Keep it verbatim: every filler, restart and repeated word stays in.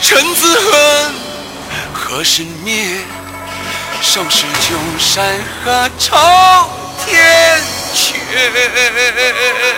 陈子恨何时灭？收拾旧山河朝天阙。